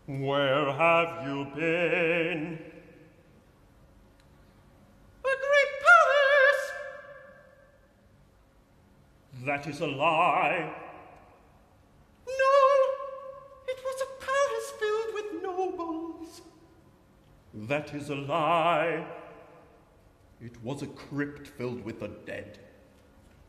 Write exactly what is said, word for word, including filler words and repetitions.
Where have you been? A great palace! That is a lie. No, it was a palace filled with nobles. That is a lie. It was a crypt filled with the dead.